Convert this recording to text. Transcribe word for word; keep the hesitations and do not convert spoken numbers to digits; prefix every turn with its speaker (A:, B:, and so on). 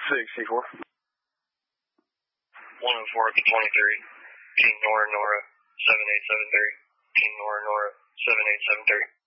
A: sixty-four.
B: one oh four to twenty-three. Team Nora Nora seven eight seven three. Team Nora Nora seven eight seven three.